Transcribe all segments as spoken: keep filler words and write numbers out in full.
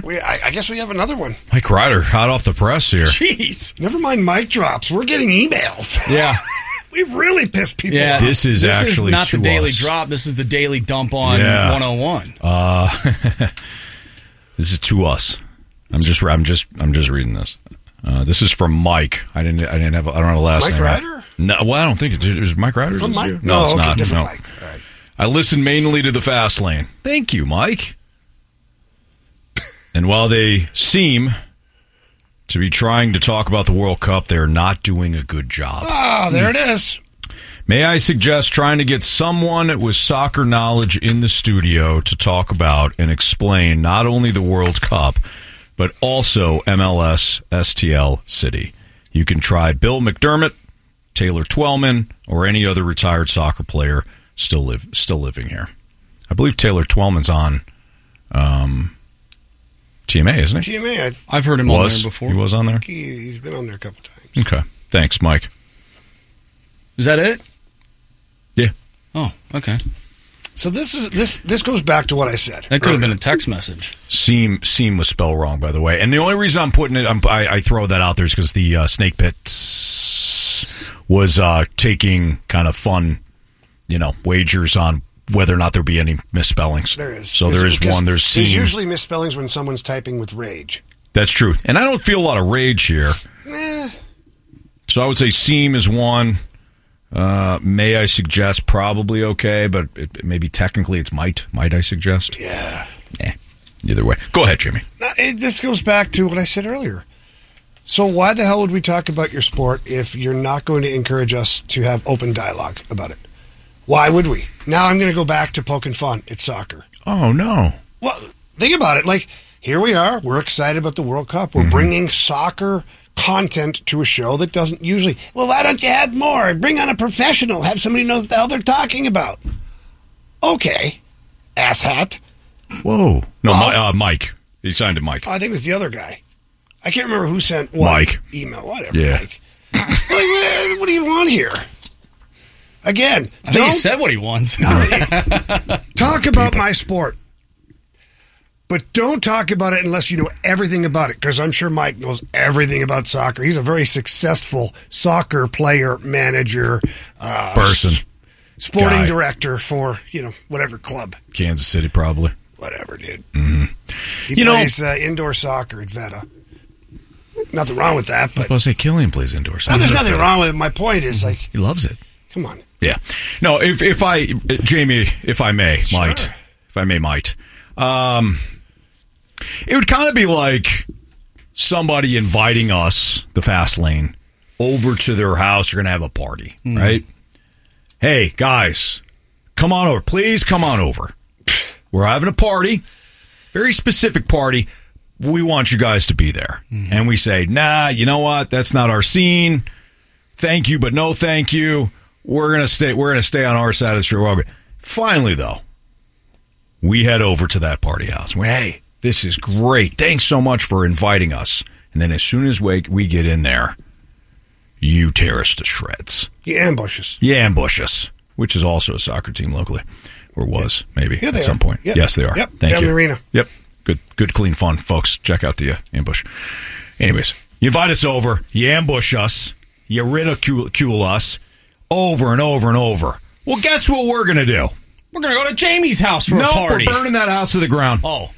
We, I, I guess we have another one. Mike Ryder, hot off the press here. Jeez. Never mind mic drops. We're getting emails. Yeah. We've really pissed people Yeah. off. This is this actually is not to the daily us. drop. This is the daily dump on Yeah. one oh one. Uh, this is to us. I'm just, I'm just, I'm just reading this. Uh, this is from Mike. I didn't, I didn't have, I don't have a last Mike name. Ryder? No, well, I don't think it's, is Mike Ryder. From Is it Mike? you? No, No, it's okay, not. different No. Mike. All right. I listen mainly to the Fast Lane. Thank you, Mike. And while they seem to be trying to talk about the World Cup, they're not doing a good job. Oh, there it is. May I suggest trying to get someone with soccer knowledge in the studio to talk about and explain not only the World Cup, but also M L S S T L City. You can try Bill McDermott, Taylor Twellman, or any other retired soccer player still live still living here. I believe Taylor Twellman's on um, T M A, isn't he? T M A, I I've heard him was. on there before. He was on there? he, he's been on there a couple times. Okay. Thanks, Mike. Is that it? Yeah. Oh, okay. So this is this this goes back to what I said. That could have been a text message. Seam seam was spelled wrong, by the way. And the only reason I'm putting it, I'm, I, I throw that out there is because the uh, Snake Pit was uh, taking kind of fun, you know, wagers on whether or not there'll be any misspellings. There is. So there is Because one. There's seam. There's usually misspellings when someone's typing with rage. That's true. And I don't feel a lot of rage here. Eh, So I would say seam is one. Uh, may I suggest probably okay, but it, maybe technically it's might. Might I suggest? yeah. Eh. Either way. Go ahead, Jimmy. Now, it, this goes back to what I said earlier. So why the hell would we talk about your sport if you're not going to encourage us to have open dialogue about it? Why would we? Now I'm going to go back to poking fun. It's soccer. Oh, no. Well, think about it. Like, here we are. We're excited about the World Cup. We're Mm-hmm. bringing soccer content to a show that doesn't usually. Well, why don't you have more? Bring on a professional. Have somebody know what the hell they're talking about. Okay. Asshat. Whoa. No, Oh. Mi- uh, Mike. He signed it, Mike. Oh, I think it was the other guy. I can't remember who sent what Mike. email. Whatever, Yeah. Mike. Like, what, what do you want here? Again, I think he don't said what he wants. talk about my sport. But don't talk about it unless you know everything about it, because I'm sure Mike knows everything about soccer. He's a very successful soccer player, manager, uh, Person. s- sporting Guy. director for, you know, whatever club. Kansas City, probably. Whatever, dude. Mm-hmm. He You know- plays uh, indoor soccer at Veta. Nothing wrong with that, but I was say Killian plays indoors. no, there's nothing wrong with it. My point is, like, He loves it. come on. Yeah. No, if if I, Jamie, if I may, Sure. might, if I may, might, um, it would kind of be like somebody inviting us, the Fast Lane, over to their house. You're going to have a party, right? Hey, guys, come on over. Please come on over. We're having a party, very specific party. We want you guys to be there. And we say, nah, you know what? That's not our scene. Thank you, but no thank you. We're gonna stay we're gonna stay on our side of the street. Finally, though, we head over to that party house. We, hey, this is great. Thanks so much for inviting us. And then as soon as we, we get in there, you tear us to shreds. You ambush us. You ambush us, which is also a soccer team locally. Or was, maybe, Yeah, they at some are. point. Yep. Yes, they are. Yep, Thank down you. the arena. Yep. Good, good, clean fun, folks. Check out the uh, ambush. Anyways, you invite us over, you ambush us, you ridicule us over and over and over. Well, guess what we're going to do? We're going to go to Jamie's house for No, a party. we're burning that house to the ground. Oh.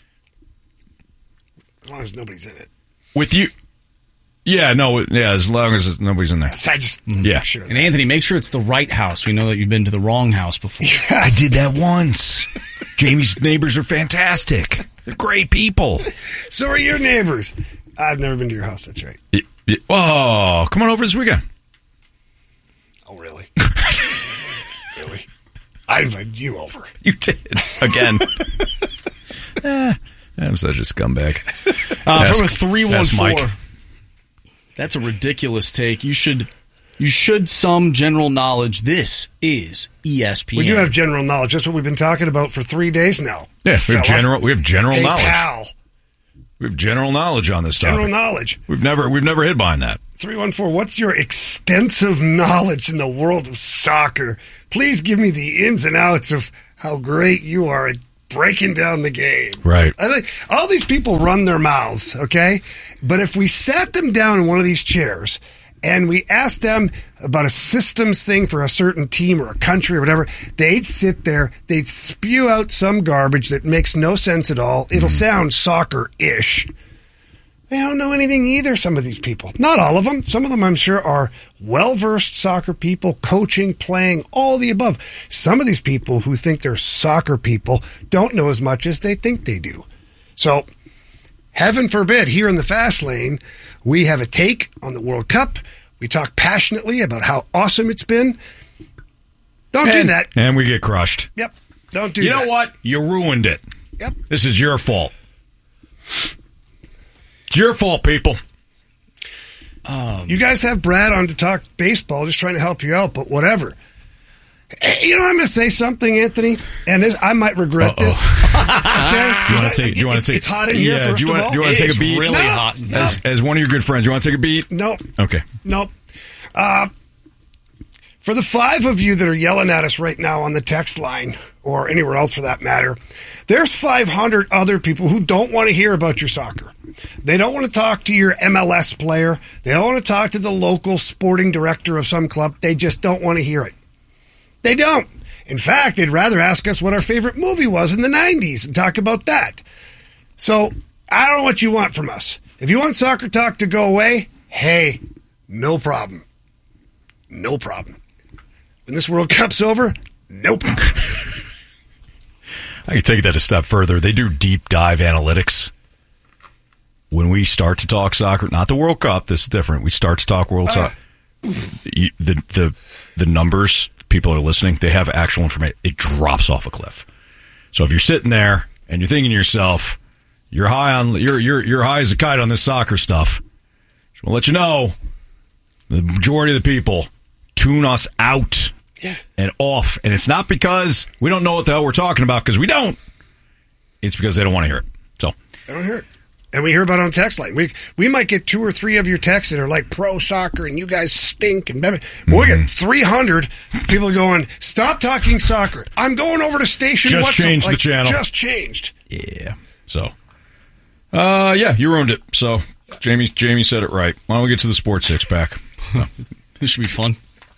As long as nobody's in it. With you. Yeah, no, yeah, as long as nobody's in there. So I just Yeah. make sure. And Anthony, make sure it's the right house. We know that you've been to the wrong house before. I did that once. Jamie's neighbors are fantastic. They're great people. So are your neighbors. I've never been to your house. That's right. Y- y- Oh, come on over this weekend. Oh, really? Really? I invited you over. You did. Again. Eh, I'm such a scumbag. Uh, Ask- from a three one ask four. Mike. That's a ridiculous take. You should you should some general knowledge. This is E S P N. We do have general knowledge. That's what we've been talking about for three days now. Yeah, we have fella. general. We have general Hey, knowledge. pal. We have general knowledge on this General topic. knowledge. We've never we've never hid behind that. three one four, what's your extensive knowledge in the world of soccer? Please give me the ins and outs of how great you are at breaking down the game. Right. I think all these people run their mouths, okay? But if we sat them down in one of these chairs and we asked them about a systems thing for a certain team or a country or whatever, they'd sit there, they'd spew out some garbage that makes no sense at all. It'll mm. sound soccer-ish. They don't know anything either, some of these people. Not all of them. Some of them, I'm sure, are well-versed soccer people, coaching, playing, all the above. Some of these people who think they're soccer people don't know as much as they think they do. So, heaven forbid, here in the Fast Lane, we have a take on the World Cup. We talk passionately about how awesome it's been. Don't and, do that. And we get crushed. Yep. Don't do you that. You know what? You ruined it. Yep. This is your fault. It's your fault, people. Um, you guys have Brad on to talk baseball, just trying to help you out, but whatever. You know, I'm going to say something, Anthony, and this, I might regret Uh-oh. this. Okay? Do you want to take? Do you want to take? It's hot in here. Yeah. First do you want? of all, do you want to take a beat? Really no, hot. In no. As, as one of your good friends, you want to take a beat? No. Okay. No. Uh, for the five of you that are yelling at us right now on the text line, or anywhere else for that matter, there's five hundred other people who don't want to hear about your soccer. They don't want to talk to your M L S player. They don't want to talk to the local sporting director of some club. They just don't want to hear it. They don't. In fact, they'd rather ask us what our favorite movie was in the nineties and talk about that. So, I don't know what you want from us. If you want soccer talk to go away, hey, no problem. No problem. When this World Cup's over, no problem. I can take that a step further. They do deep dive analytics. When we start to talk soccer, not the World Cup, this is different. We start to talk World uh, Soccer. The, the, the numbers, people are listening, they have actual information. It drops off a cliff. So if you're sitting there and you're thinking to yourself, you're high on, you're, you're, you're high as a kite on this soccer stuff, just want to let you know, the majority of the people tune us out yeah. and off. And it's not because we don't know what the hell we're talking about, because we don't. It's because they don't want to hear it. So they don't hear it. And we hear about it on text line. We we might get two or three of your texts that are like pro soccer and you guys stink. And mm-hmm. we get three hundred people going, stop talking soccer. I'm going over to station. Just what's changed like, the channel. Just changed. Yeah. So, uh, yeah, you ruined it. So, Jamie Jamie said it right. Why don't we get to the sports six pack? This should be fun.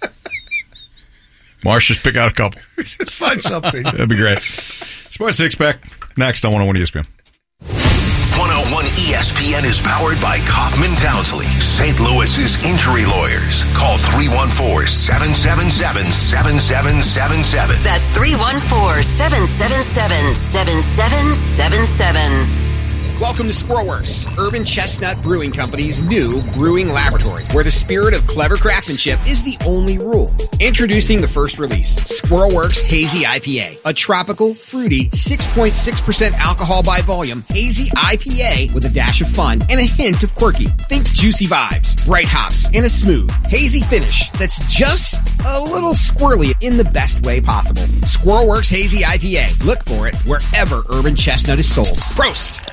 Marsh, just pick out a couple. Find something. That'd be great. Sports six pack next on one oh one E S P N. one oh one E S P N is powered by Kaufman Townsley, Saint Louis's injury lawyers. Call three one four, seven seven seven, seven seven seven seven. That's three one four, seven seven seven, seven seven seven seven. Welcome to Squirrelworks, Urban Chestnut Brewing Company's new brewing laboratory, where the spirit of clever craftsmanship is the only rule. Introducing the first release, Squirrelworks Hazy I P A, a tropical, fruity, six point six percent alcohol by volume hazy I P A with a dash of fun and a hint of quirky. Think juicy vibes, bright hops, and a smooth, hazy finish that's just a little squirrely in the best way possible. Squirrelworks Hazy I P A. Look for it wherever Urban Chestnut is sold. Prost!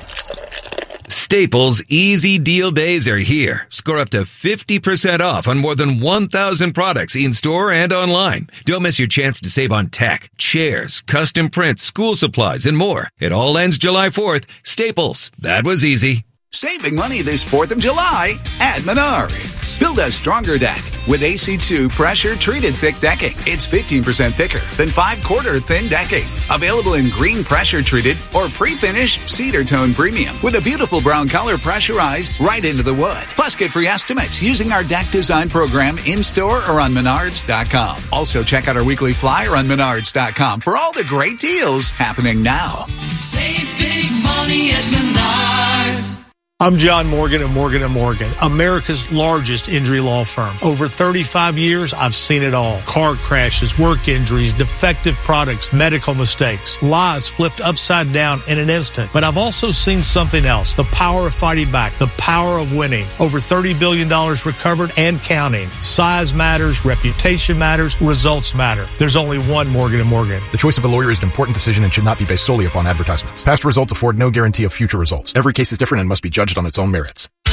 Staples Easy Deal Days are here. Score up to fifty percent off on more than one thousand products in-store and online. Don't miss your chance to save on tech, chairs, custom prints, school supplies, and more. It all ends July fourth. Staples. That was easy. Saving money this fourth of July at Menards. Build a stronger deck with A C two pressure-treated thick decking. It's fifteen percent thicker than five-quarter thin decking. Available in green pressure-treated or pre-finish cedar tone premium with a beautiful brown color pressurized right into the wood. Plus, get free estimates using our deck design program in-store or on Menards dot com. Also, check out our weekly flyer on Menards dot com for all the great deals happening now. Save big money at Menards. I'm John Morgan of Morgan and Morgan, America's largest injury law firm. Over thirty-five years, I've seen it all. Car crashes, work injuries, defective products, medical mistakes, lies flipped upside down in an instant. But I've also seen something else, the power of fighting back, the power of winning. Over thirty billion dollars recovered and counting. Size matters, reputation matters, results matter. There's only one Morgan and Morgan. The choice of a lawyer is an important decision and should not be based solely upon advertisements. Past results afford no guarantee of future results. Every case is different and must be judged on its own merits.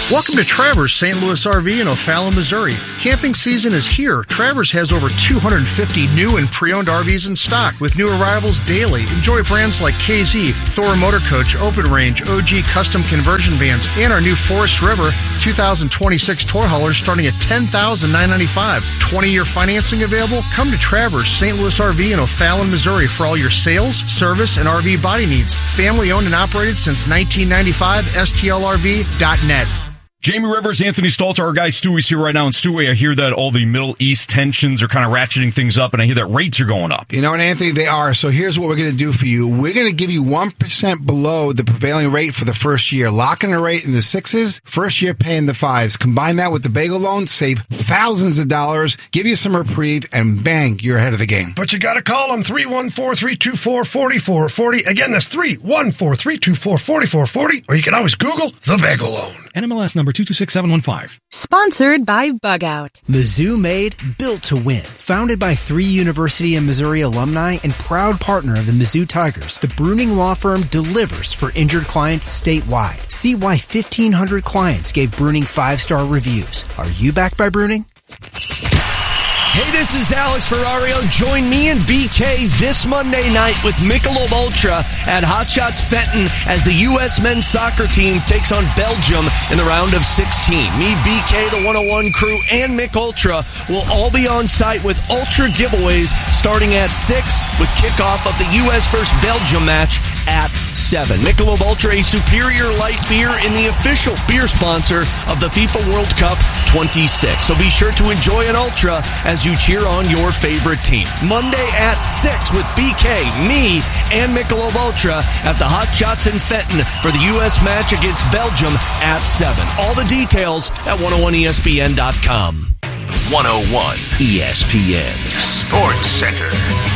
Welcome to Travers Saint Louis R V in O'Fallon, Missouri. Camping season is here. Travers has over two hundred fifty new and pre-owned R Vs in stock with new arrivals daily. Enjoy brands like K Z, Thor Motor Coach, Open Range, O G Custom Conversion Vans, and our new Forest River two thousand twenty-six tour haulers starting at ten thousand nine hundred ninety-five dollars. twenty-year financing available? Come to Travers Saint Louis R V in O'Fallon, Missouri for all your sales, service, and R V body needs. Family owned and operated since nineteen ninety-five. S T L R V dot net. Jamie Rivers, Anthony Stalter, our guy Stewie's here right now. And Stewie, I hear that all the Middle East tensions are kind of ratcheting things up, and I hear that rates are going up. You know what, Anthony? They are. So here's what we're going to do for you. We're going to give you one percent below the prevailing rate for the first year. Locking the rate in the sixes, first year paying the fives. Combine that with the bagel loan, save thousands of dollars, give you some reprieve, and bang, you're ahead of the game. But you got to call them three one four, three two four, four four four zero. Again, that's three one four, three two four, four four four zero. Or you can always Google the bagel loan. N M L S number two two six seven one five. Sponsored by Bug Out. Mizzou made, built to win. Founded by three University of Missouri alumni and proud partner of the Mizzou Tigers, the Bruning Law Firm delivers for injured clients statewide. See why fifteen hundred clients gave Bruning five-star reviews. Are you backed by Bruning? Hey, this is Alex Ferrario. Join me and B K this Monday night with Michelob Ultra at Hot Shots Fenton as the U S men's soccer team takes on Belgium in the round of sixteen. Me, B K, the one oh one crew, and Mick Ultra will all be on site with Ultra giveaways starting at six with kickoff of the U S versus Belgium match at seven. Michelob Ultra, a superior light beer and the official beer sponsor of the FIFA World Cup twenty-six. So be sure to enjoy an Ultra as you cheer on your favorite team. Monday at six with B K, me, and Michelob Ultra at the Hot Shots in Fenton for the U S match against Belgium at seven. All the details at one oh one E S P N dot com. one oh one E S P N Sports Center.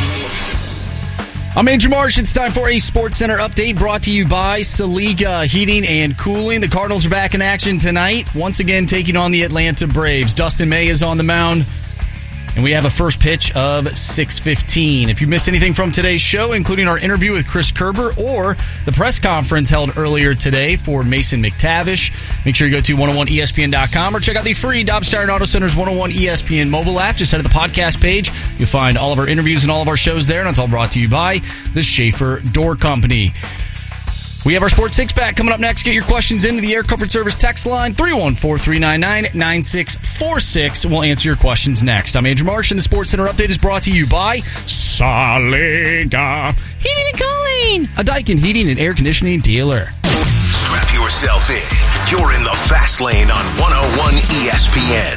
I'm Andrew Marsh. It's time for a Sports Center update brought to you by Saliga Heating and Cooling. The Cardinals are back in action tonight, once again taking on the Atlanta Braves. Dustin May is on the mound, and we have a first pitch of six fifteen. If you missed anything from today's show, including our interview with Chris Kerber or the press conference held earlier today for Mason McTavish, make sure you go to one oh one E S P N dot com or check out the free Dobbs Tire and Auto Center's one oh one E S P N mobile app. Just head to the podcast page. You'll find all of our interviews and all of our shows there, and it's all brought to you by the Schaefer Door Company. We have our Sports Six Pack coming up next. Get your questions into the Air Comfort Service text line, three one four, three nine nine, nine six four six. We'll answer your questions next. I'm Andrew Marsh, and the Sports Center update is brought to you by Saliga Heating and Cooling, a Daikin heating and air conditioning dealer. Strap yourself in. You're in the fast lane on one oh one E S P N.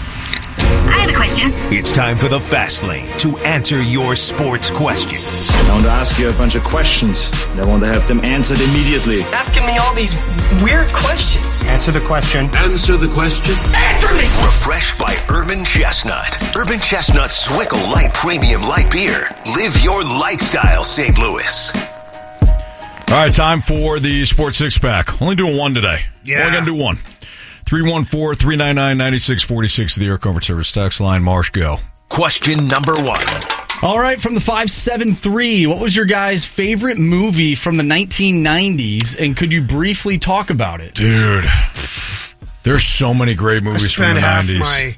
I have a question. It's time for the Fast Lane to answer your sports questions. I want to ask you a bunch of questions. I want to have them answered immediately. Asking me all these weird questions. Answer the question. Answer the question. Answer me! Refreshed by Urban Chestnut. Urban Chestnut Swickle Light Premium Light Beer. Live your lifestyle, Saint Louis. All right, time for the Sports Six Pack. Only doing one today. Yeah. Only going to do one. three one four, three nine nine, nine six four six, the Air Comfort Service text line. Marsh, go. Question number one. All right, from the five seven three, what was your guys' favorite movie from the nineteen nineties, and could you briefly talk about it? Dude, there's so many great movies from the half nineties. My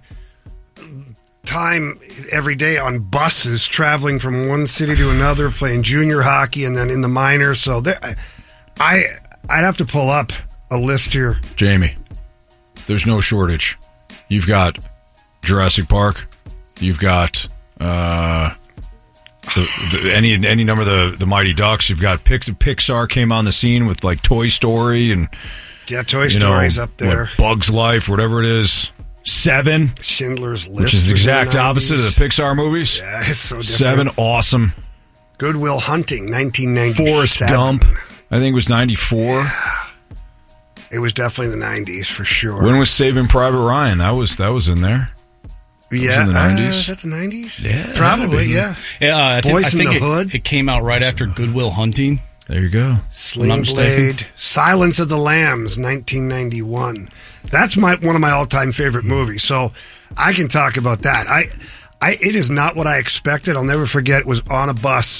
time every day on buses, traveling from one city to another, playing junior hockey, and then in the minors. So there, I, I'd have to pull up a list here. Jamie, there's no shortage. You've got Jurassic Park. You've got uh, the, the, any any number of the, the Mighty Ducks. You've got Pix, Pixar came on the scene with like Toy Story and yeah, Toy you know, Story's up there. What, Bug's Life, whatever it is. Seven, Schindler's List, which is the exact opposite of the Pixar movies. Yeah, it's so different. Seven, awesome. Good Will Hunting, nineteen ninety-seven. Forrest Gump, I think it was ninety-four. Yeah. It was definitely the nineties for sure. When was Saving Private Ryan? That was that was in there. That yeah, was in the nineties. Uh, is that the nineties? Yeah, probably. Yeah. Yeah, uh, I think, Boys I think in the it, Hood. It came out right after Good Will Hunting. There you go. Sling Blade, Silence of the Lambs, nineteen ninety-one. That's my one of my all-time favorite movies. So I can talk about that. I, I, it is not what I expected. I'll never forget. It was on a bus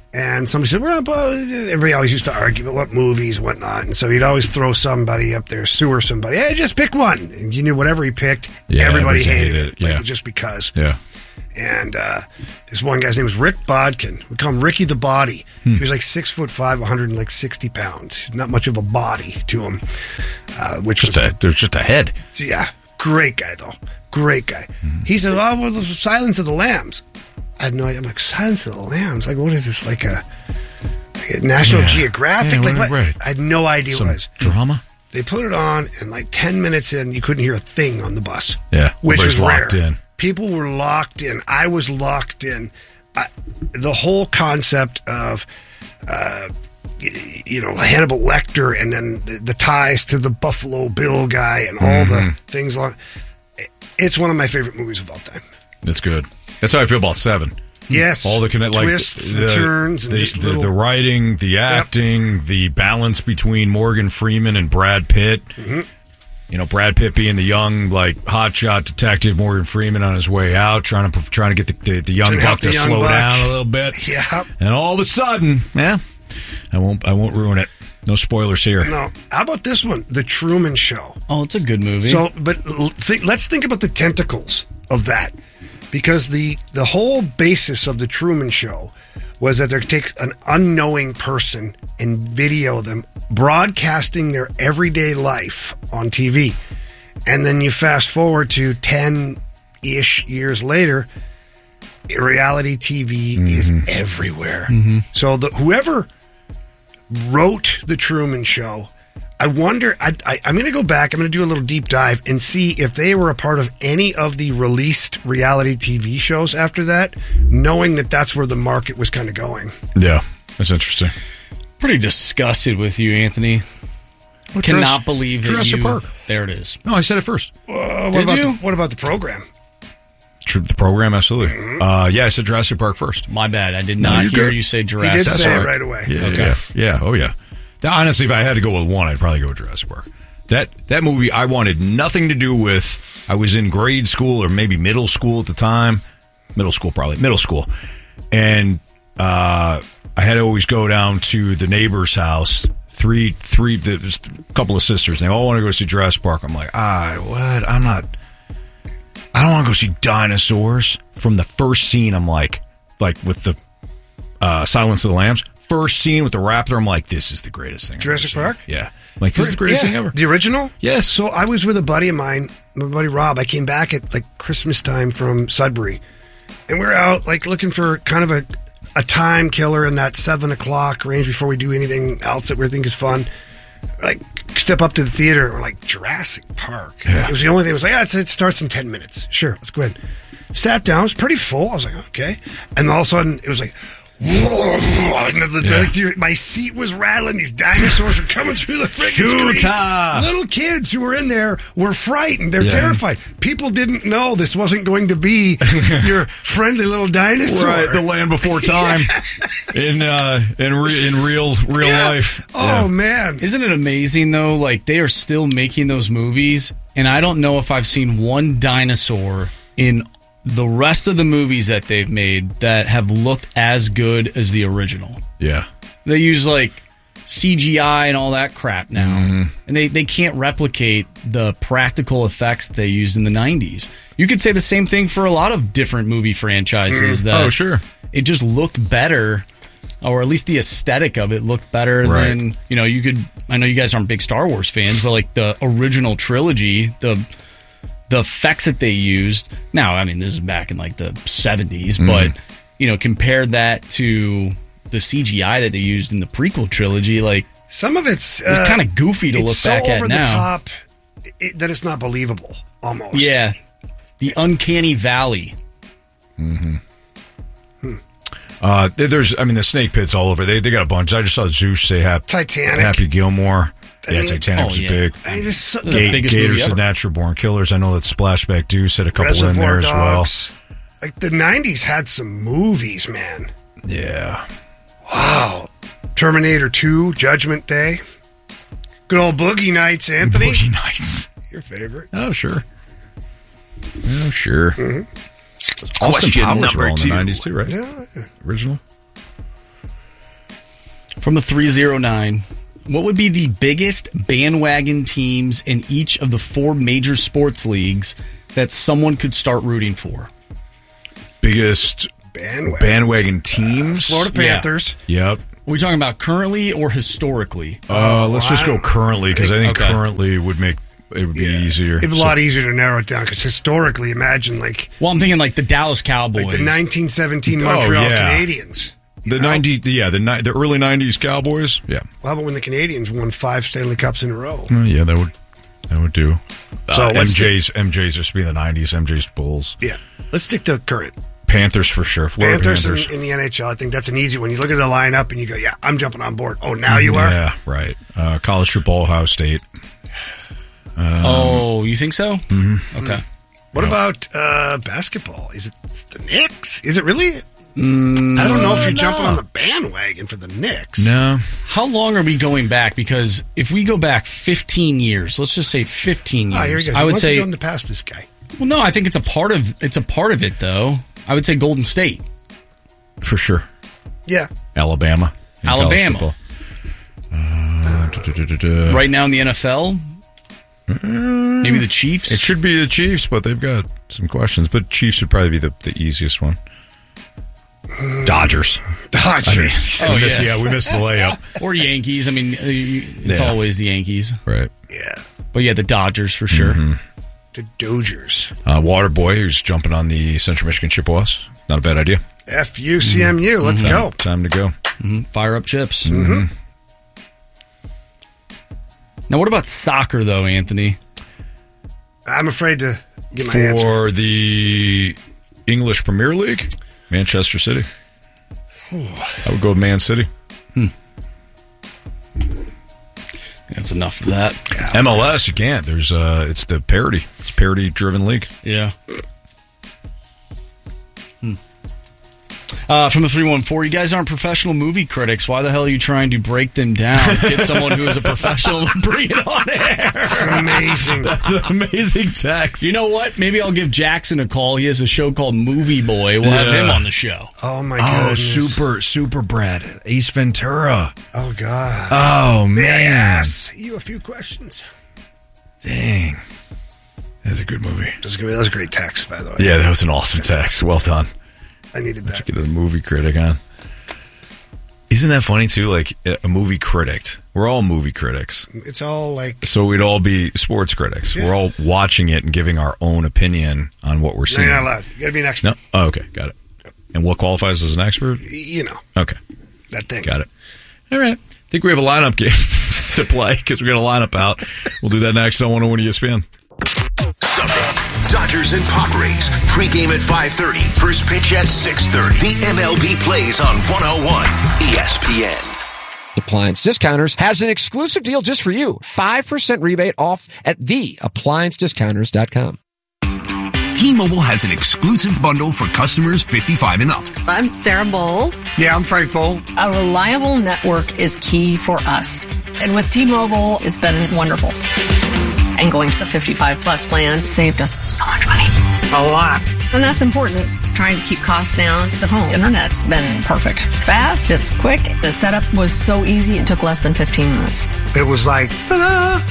And somebody said, well, everybody always used to argue about what movies and whatnot. And so he'd always throw somebody up there, sewer somebody. Hey, just pick one. And you knew whatever he picked, Yeah, everybody everybody hated hated it. it, yeah. Like, just because. Yeah. And uh, this one guy's name was Rick Bodkin. We call him Ricky the Body. Hmm. He was like six foot five, one hundred sixty pounds. Not much of a body to him. Uh, which Just was, a, there's just a head. yeah, great guy though. Great guy. Mm-hmm. He said, "Oh, well, the Silence of the Lambs." I had no idea. I'm like, Silence of the Lambs? Like, what is this? Like a, like a National Yeah. Geographic? Yeah, like right, what? right. I had no idea Some what it was. drama? They put it on, and like ten minutes in, you couldn't hear a thing on the bus. Yeah. Which was everybody's rare. locked in. People were locked in. I was locked in. I, the whole concept of, uh, y- you know, Hannibal Lecter and then the, the ties to the Buffalo Bill guy and all the Mhm. things along. It's one of my favorite movies of all time. That's good. That's how I feel about Seven. Yes. All the connect, like Twists the, and turns and the, just the, little- the writing, the acting, the balance between Morgan Freeman and Brad Pitt. Mhm. You know, Brad Pitt being the young, like hotshot detective, Morgan Freeman on his way out, trying to trying to get the the, the young Trying to help buck to the young slow buck. down a little bit. Yeah. And all of a sudden, yeah, I won't I won't ruin it. No spoilers here. No. How about this one? The Truman Show. Oh, it's a good movie. So, but l- th- let's think about the tentacles of that, because the the whole basis of the Truman Show was that they take an unknowing person and video them broadcasting their everyday life on T V, and then you fast forward to ten ish years later. Reality T V is everywhere. So the whoever wrote the Truman Show, I wonder, I, I, I'm going to go back, I'm going to do a little deep dive and see if they were a part of any of the released reality T V shows after that, knowing that that's where the market was kind of going. Yeah, that's interesting. Pretty disgusted with you, Anthony. What, Cannot Jurassic- believe that Jurassic you... Park. There it is. No, I said it first. Uh, what, Did about you? The, what about the program? Tr- The program, absolutely. Uh, yeah, I said Jurassic Park first. My bad. I did No, not you're hear good. you say He Jurassic did Park. say it right away. Yeah, Okay. yeah, yeah. Oh, yeah. Now, honestly, if I had to go with one, I'd probably go with Jurassic Park. That that movie, I wanted nothing to do with. I was in grade school or maybe middle school at the time. Middle school, probably middle school, and uh, I had to always go down to the neighbor's house. Three, three, there was a couple of sisters. And they all want to go see Jurassic Park. I'm like, ah, what? I'm not. I don't want to go see dinosaurs. From the first scene, I'm like, like with the uh, Silence of the Lambs. First scene with the raptor, I'm like, this is the greatest thing. I've Jurassic ever Park? seen. Yeah. I'm like, this is the greatest Yeah, thing ever. The original? Yes. So I was with a buddy of mine, my buddy Rob. I came back at like Christmas time from Sudbury, and we we're out like looking for kind of a a time killer in that seven o'clock range before we do anything else that we think is fun. Like step up to the theater, and we're like Jurassic Park. Yeah. It was the only thing. It was like, yeah, it's, it starts in ten minutes. Sure, let's go ahead. Sat down. It was pretty full. I was like, okay. And then all of a sudden, it was like. And the, Yeah. the, my seat was rattling. These dinosaurs were coming through the freaking screen. Shoot-a! Little kids who were in there were frightened. They're Yeah. terrified. People didn't know this wasn't going to be your friendly little dinosaur. Right, the land before time in uh, in re- in real real Yeah. life. Oh Yeah. man, Isn't it amazing though? Like they are still making those movies, and I don't know if I've seen one dinosaur in the rest of the movies that they've made that have looked as good as the original. Yeah. They use like C G I and all that crap now, Mm-hmm. and they they can't replicate the practical effects that they used in the nineties. You could say the same thing for a lot of different movie franchises. Mm. That Oh, sure. it just looked better. Or at least the aesthetic of it looked better Right. than, you know, you could, I know you guys aren't big Star Wars fans, but like the original trilogy, the the effects that they used. Now, I mean, this is back in like the seventies, Mhm. but, you know, compare that to the C G I that they used in the prequel trilogy, like, some of it's it's uh, kind of goofy to it's look so back over at the now. top it, that it's not believable. Almost. Yeah. The uncanny valley. Mm-hmm. Uh, there- there's, I mean, the snake pits all over. They they got a bunch. I just saw Zeus say happy, Titanic. Happy Gilmore. I yeah, mean- Titanic Oh, was yeah. big. I mean, this is so- This is the Ga- biggest movie Gators ever. and Natural Born Killers. I know that Splashback Deuce had a couple in Reservoir there as well. Dogs. Like the nineties had some movies, man. Yeah. Wow. Terminator two, Judgment Day. Good old Boogie Nights, Anthony. Boogie Nights. Your favorite. Oh, sure. Oh, sure. Mm-hmm. Austin Question Powers were number all in two. the nineties too, right? Yeah, yeah. Original. From the three oh nine, what would be the biggest bandwagon teams in each of the four major sports leagues that someone could start rooting for? Biggest bandwagon, bandwagon teams? Florida Panthers. Yeah. Yep. Are we talking about currently or historically? Uh, let's well, just I go don't- currently, because I think Okay. currently would make it would be easier. It'd be a So- lot easier to narrow it down because historically, imagine like, Well, I'm thinking like the Dallas Cowboys. like the nineteen seventeen Oh, Montreal yeah. Canadiens. The ninety, yeah, the ni- the early nineties Cowboys, yeah, Well, how about when the Canadians won five Stanley Cups in a row? Uh, yeah, that would that would do. So uh, let's MJ's MJ's just be the nineties, MJ's Bulls, Yeah, let's stick to current. Panthers for sure, Florida Panthers, Panthers. In, in the N H L. I think that's an easy one. You look at the lineup and you go, "Yeah, I'm jumping on board." Oh, now you are. Yeah, right. Uh, college football, Ohio State. Um, oh, you think so? Mm-hmm. Okay. What about uh, basketball? Is it it's the Knicks? Is it really? Mm, I don't know if you're no. jumping on the bandwagon for the Knicks. No. How long are we going back? Because if we go back fifteen years, let's just say fifteen years, Oh, here he goes. I would What's say. going to pass this guy? Well, no, I think it's a part of it's a part of it though. I would say Golden State for sure. Yeah, Alabama. in college Alabama. football. Uh, da, da, da, da, da. Right now in the N F L, maybe the Chiefs. It should be the Chiefs, but they've got some questions. But Chiefs would probably be the, the easiest one. Dodgers. Dodgers. I mean, Oh, we missed- yeah. yeah, we missed the layup. Or Yankees. I mean, uh, you- it's Yeah. always the Yankees. Right. Yeah. But yeah, the Dodgers for sure. Mhm. The Dodgers. Uh, Waterboy, who's jumping on the Central Michigan Chippewas. Not a bad idea. F U C M U. Let's Time- go. Time to go. Mm-hmm. Fire up chips. Mm-hmm. Now, what about soccer, though, Anthony? I'm afraid to give my answer. For the English Premier League, Manchester City. I would go with Man City. Hmm. That's enough of that. M L S, you can't. There's uh, it's the parity. It's parity driven league. Yeah. Hmm. Uh, from the three one four, you guys aren't professional movie critics. Why the hell are you trying to break them down? Get someone who is a professional and bring it on air. It's amazing. That's an amazing text. You know what? Maybe I'll give Jackson a call. He has a show called Movie Boy. We'll have Yeah. him on the show. Oh, my Oh, goodness. super, super Brad. Ace Ventura. Oh, God. Oh, man. Ask you a few questions. Dang. That's a good movie. That was, that was a great text, by the way. Yeah, that was an awesome text. Well done. I needed that. Get a movie critic on. Isn't that funny, too? Like, a movie critic. We're all movie critics. It's all like... So we'd all be sports critics. Yeah. We're all watching it and giving our own opinion on what we're No, seeing. you're not allowed. You got to be an expert. No? Oh, okay. Got it. And what qualifies as an expert? You know, Okay. that thing. Got it. All right. I think we have a lineup game to play because we got a lineup out. We'll do that next on one oh one E S P N. Sunday, Dodgers and Padres. Pregame at five thirty. First pitch at six thirty. The M L B plays on one oh one E S P N. Appliance Discounters has an exclusive deal just for you. five percent rebate off at the appliance discounters dot com. T-Mobile has an exclusive bundle for customers fifty-five and up. I'm Sarah Bowl. Yeah, I'm Frank Bowl. A reliable network is key for us. And with T-Mobile, it's been wonderful. And going to the fifty-five plus plan saved us so much money. A lot. And that's important. Trying to keep costs down. The home internet's been perfect. It's fast, it's quick. The setup was so easy, it took less than fifteen minutes. It was like, ta-da!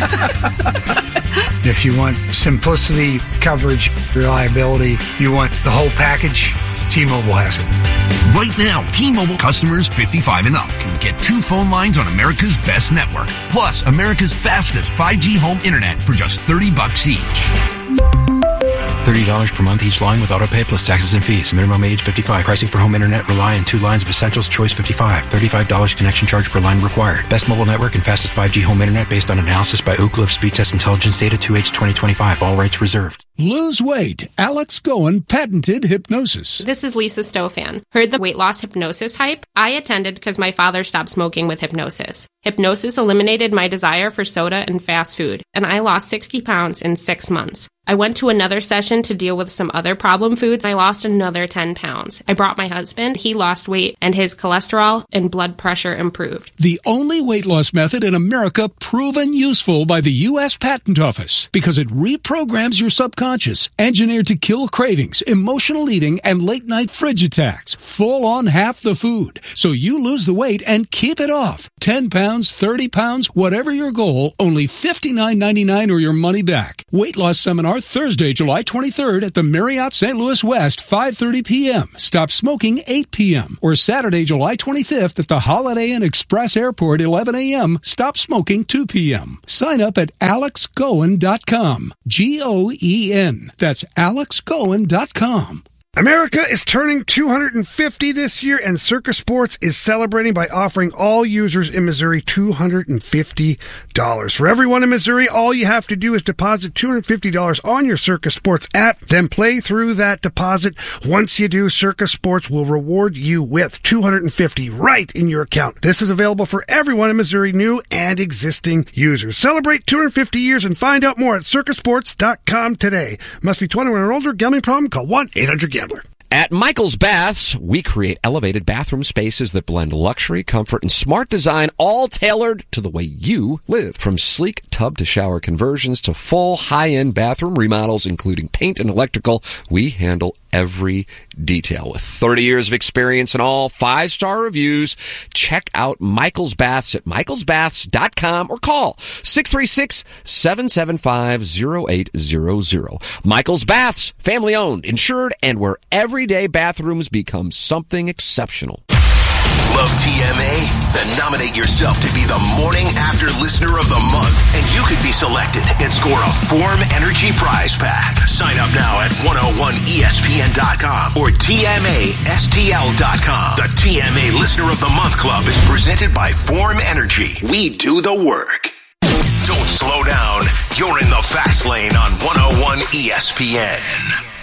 If you want simplicity, coverage, reliability, you want the whole package, T-Mobile has it. Right now, T-Mobile customers fifty-five and up can get two phone lines on America's best network, plus America's fastest five G home internet for just thirty bucks each. thirty dollars per month each line with autopay plus taxes and fees. Minimum age fifty-five. Pricing for home internet rely on two lines of Essentials Choice fifty-five. thirty-five dollars connection charge per line required. Best mobile network and fastest five G home internet based on analysis by Ookla of Speed Test Intelligence data two H twenty twenty-five. All rights reserved. Lose weight. Alex Goen patented hypnosis. This is Lisa Stofan. Heard the weight loss hypnosis hype? I attended because my father stopped smoking with hypnosis. Hypnosis eliminated my desire for soda and fast food, and I lost sixty pounds in six months. I went to another session to deal with some other problem foods. I lost another ten pounds. I brought my husband. He lost weight, and his cholesterol and blood pressure improved. The only weight loss method in America proven useful by the U S Patent Office because it reprograms your subconscious conscious, engineered to kill cravings, emotional eating, and late-night fridge attacks. Full on half the food. So you lose the weight and keep it off. ten pounds, thirty pounds, whatever your goal, only fifty-nine ninety-nine or your money back. Weight loss seminar Thursday, July twenty-third at the Marriott Saint Louis West, five thirty p.m. Stop smoking, eight p.m. Or Saturday, July twenty-fifth at the Holiday Inn Express Airport, eleven a.m. Stop smoking, two p.m. Sign up at alex goen dot com. G O E N. That's alex goen dot com. America is turning two hundred fifty this year, and Circa Sports is celebrating by offering all users in Missouri two hundred fifty dollars. For everyone in Missouri, all you have to do is deposit two hundred fifty dollars on your Circa Sports app, then play through that deposit. Once you do, Circa Sports will reward you with two hundred fifty dollars right in your account. This is available for everyone in Missouri, new and existing users. Celebrate two hundred fifty years and find out more at circa sports dot com today. Must be twenty-one or older. Gambling problem? Call one eight hundred gambler. At Michael's Baths, we create elevated bathroom spaces that blend luxury, comfort, and smart design, all tailored to the way you live. From sleek tub to shower conversions to full high-end bathroom remodels, including paint and electrical, we handle every detail. With thirty years of experience and all five-star reviews, check out Michael's Baths at michaels baths dot com or call six three six, seven seven five, zero eight zero zero. Michael's Baths, family-owned, insured, and where everyday bathrooms become something exceptional. Love T M A? Then nominate yourself to be the Morning After Listener of the Month, and you could be selected and score a Form Energy prize pack. Sign up now at one oh one E S P N dot com or T M A S T L dot com. The T M A Listener of the Month Club is presented by Form Energy. We do the work. Don't slow down. You're in the fast lane on one oh one E S P N.